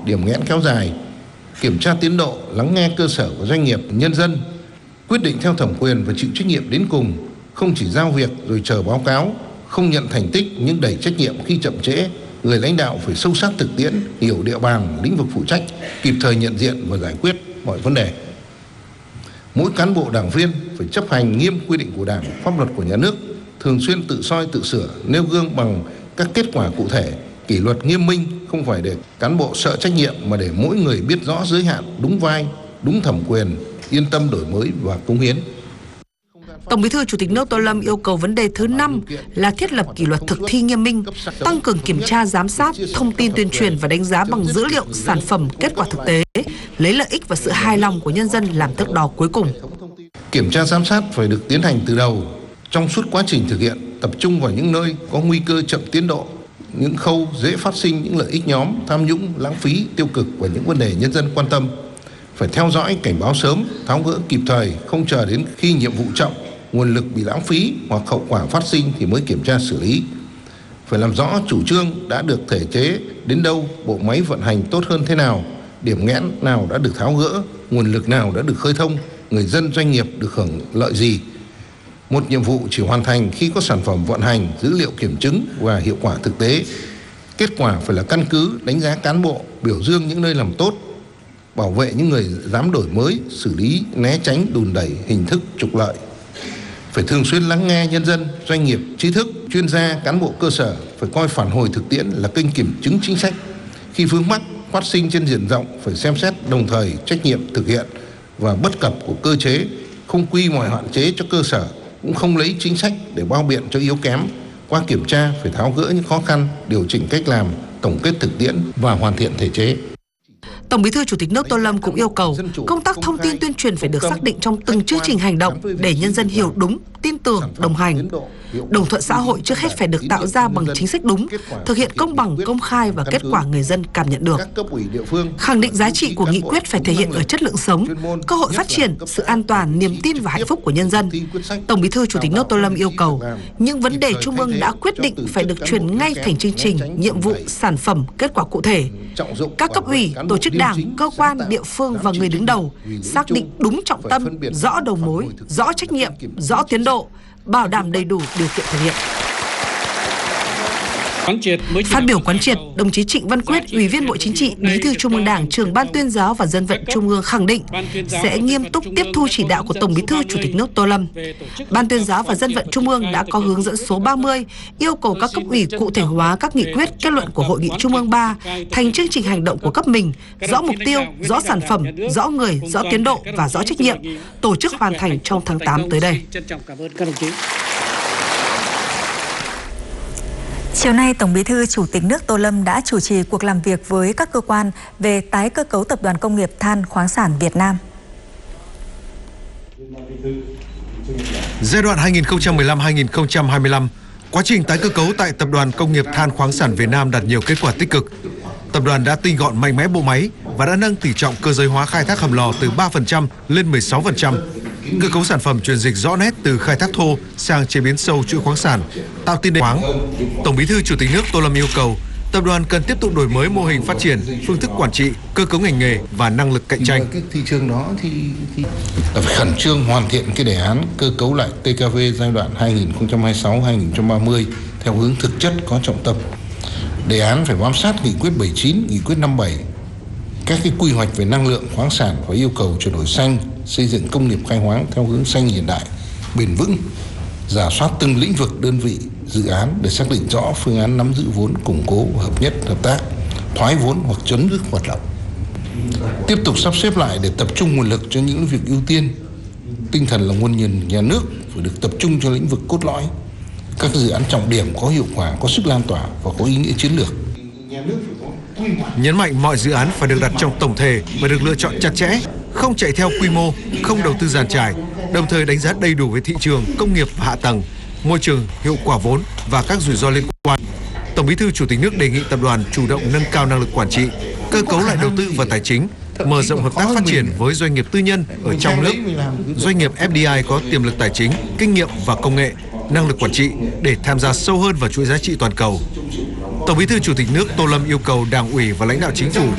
điểm nghẽn kéo dài, kiểm tra tiến độ, lắng nghe cơ sở của doanh nghiệp, nhân dân, quyết định theo thẩm quyền và chịu trách nhiệm đến cùng, không chỉ giao việc rồi chờ báo cáo, không nhận thành tích nhưng đẩy trách nhiệm khi chậm trễ. Người lãnh đạo phải sâu sát thực tiễn, hiểu địa bàn, lĩnh vực phụ trách, kịp thời nhận diện và giải quyết mọi vấn đề. Mỗi cán bộ đảng viên phải chấp hành nghiêm quy định của Đảng, pháp luật của nhà nước, thường xuyên tự soi tự sửa, nêu gương bằng các kết quả cụ thể, kỷ luật nghiêm minh, không phải để cán bộ sợ trách nhiệm mà để mỗi người biết rõ giới hạn, đúng vai, đúng thẩm quyền, yên tâm đổi mới và cống hiến. Tổng Bí thư Chủ tịch nước Tô Lâm yêu cầu vấn đề thứ 5 là thiết lập kỷ luật thực thi nghiêm minh, tăng cường kiểm tra giám sát, thông tin tuyên truyền và đánh giá bằng dữ liệu, sản phẩm, kết quả thực tế, lấy lợi ích và sự hài lòng của nhân dân làm thước đo cuối cùng. Kiểm tra giám sát phải được tiến hành từ đầu, trong suốt quá trình thực hiện, tập trung vào những nơi có nguy cơ chậm tiến độ, những khâu dễ phát sinh những lợi ích nhóm, tham nhũng, lãng phí, tiêu cực và những vấn đề nhân dân quan tâm. Phải theo dõi, cảnh báo sớm, tháo gỡ kịp thời, không chờ đến khi nhiệm vụ chậm, nguồn lực bị lãng phí hoặc hậu quả phát sinh thì mới kiểm tra xử lý. Phải làm rõ chủ trương đã được thể chế đến đâu, bộ máy vận hành tốt hơn thế nào, điểm nghẽn nào đã được tháo gỡ, nguồn lực nào đã được khơi thông, người dân doanh nghiệp được hưởng lợi gì. Một nhiệm vụ chỉ hoàn thành khi có sản phẩm vận hành, dữ liệu kiểm chứng và hiệu quả thực tế. Kết quả phải là căn cứ đánh giá cán bộ, biểu dương những nơi làm tốt, bảo vệ những người dám đổi mới, xử lý né tránh đùn đẩy hình thức trục lợi. Phải thường xuyên lắng nghe nhân dân, doanh nghiệp, trí thức, chuyên gia, cán bộ cơ sở, phải coi phản hồi thực tiễn là kênh kiểm chứng chính sách. Khi vướng mắc phát sinh trên diện rộng phải xem xét đồng thời trách nhiệm thực hiện và bất cập của cơ chế, không quy mọi hạn chế cho cơ sở, cũng không lấy chính sách để bao biện cho yếu kém. Qua kiểm tra phải tháo gỡ những khó khăn, điều chỉnh cách làm, tổng kết thực tiễn và hoàn thiện thể chế. Tổng Bí thư Chủ tịch nước Tô Lâm cũng yêu cầu công tác thông tin tuyên truyền phải được xác định trong từng chương trình hành động để nhân dân hiểu đúng, tin tưởng, đồng hành. Đồng thuận xã hội trước hết phải được tạo ra bằng chính sách đúng, thực hiện công bằng, công khai và kết quả người dân cảm nhận được. Khẳng định giá trị của nghị quyết phải thể hiện ở chất lượng sống, cơ hội phát triển, sự an toàn, niềm tin và hạnh phúc của nhân dân. Tổng Bí thư Chủ tịch nước Tô Lâm yêu cầu những vấn đề Trung ương đã quyết định phải được chuyển ngay thành chương trình, nhiệm vụ, sản phẩm, kết quả cụ thể. Các cấp ủy, tổ chức đảng, cơ quan, địa phương và người đứng đầu xác định đúng trọng tâm, rõ đầu mối, rõ trách nhiệm, rõ tiến độ, bảo đảm đầy đủ điều kiện thực hiện. Phát biểu quán triệt, đồng chí Trịnh Văn Quyết, Ủy viên Bộ Chính trị, Bí thư Trung ương Đảng, Trưởng Ban Tuyên giáo và Dân vận Trung ương khẳng định sẽ nghiêm túc tiếp thu chỉ đạo của Tổng Bí thư Chủ tịch nước Tô Lâm. Ban Tuyên giáo và Dân vận Trung ương đã có hướng dẫn số 30 yêu cầu các cấp ủy cụ thể hóa các nghị quyết, kết luận của Hội nghị Trung ương 3 thành chương trình hành động của cấp mình, rõ mục tiêu, rõ sản phẩm, rõ người, rõ tiến độ và rõ trách nhiệm, tổ chức hoàn thành trong tháng 8 tới đây. Chiều nay, Tổng Bí thư Chủ tịch nước Tô Lâm đã chủ trì cuộc làm việc với các cơ quan về tái cơ cấu Tập đoàn Công nghiệp Than khoáng sản Việt Nam. Giai đoạn 2015-2025, quá trình tái cơ cấu tại Tập đoàn Công nghiệp Than khoáng sản Việt Nam đạt nhiều kết quả tích cực. Tập đoàn đã tinh gọn mạnh mẽ bộ máy và đã nâng tỷ trọng cơ giới hóa khai thác hầm lò từ 3% lên 16%. Cơ cấu sản phẩm chuyển dịch rõ nét từ khai thác thô sang chế biến sâu chuỗi khoáng sản, tạo tiền đề khoáng. Tổng Bí thư Chủ tịch nước Tô Lâm yêu cầu tập đoàn cần tiếp tục đổi mới mô hình phát triển, phương thức quản trị, cơ cấu ngành nghề và năng lực cạnh tranh. Cái thị trường đó thì phải khẩn trương hoàn thiện cái đề án cơ cấu lại TKV giai đoạn 2026-2030 theo hướng thực chất có trọng tâm. Đề án phải bám sát nghị quyết 79, nghị quyết 57, các cái quy hoạch về năng lượng khoáng sản và yêu cầu chuyển đổi xanh, xây dựng công nghiệp khai khoáng theo hướng xanh hiện đại, bền vững, rà soát từng lĩnh vực đơn vị dự án để xác định rõ phương án nắm giữ vốn, củng cố và hợp nhất hợp tác, thoái vốn hoặc chấm dứt hoạt động. Tiếp tục sắp xếp lại để tập trung nguồn lực cho những việc ưu tiên. Tinh thần là nguồn nhân nhà nước phải được tập trung cho lĩnh vực cốt lõi, các dự án trọng điểm có hiệu quả, có sức lan tỏa và có ý nghĩa chiến lược. Nhấn mạnh mọi dự án phải được đặt trong tổng thể và được lựa chọn chặt chẽ, không chạy theo quy mô, không đầu tư dàn trải, đồng thời đánh giá đầy đủ về thị trường, công nghiệp và hạ tầng, môi trường, hiệu quả vốn và các rủi ro liên quan. Tổng Bí thư Chủ tịch nước đề nghị tập đoàn chủ động nâng cao năng lực quản trị, cơ cấu lại đầu tư và tài chính, mở rộng hợp tác phát triển với doanh nghiệp tư nhân ở trong nước, doanh nghiệp FDI có tiềm lực tài chính, kinh nghiệm và công nghệ, năng lực quản trị để tham gia sâu hơn vào chuỗi giá trị toàn cầu. Tổng Bí thư Chủ tịch nước Tô Lâm yêu cầu Đảng ủy và lãnh đạo Chính phủ